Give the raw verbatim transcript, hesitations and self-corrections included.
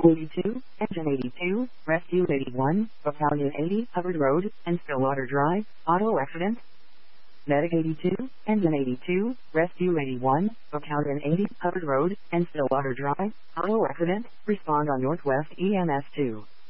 eighty-two, Engine eighty-two, Rescue eighty-one, Battalion eighty, Hubbard Road, and Stillwater Drive, auto accident. Medic eighty-two, Engine eighty-two, Rescue eighty-one, Battalion eighty, Hubbard Road, and Stillwater Drive, auto accident, respond on Northwest E M S two.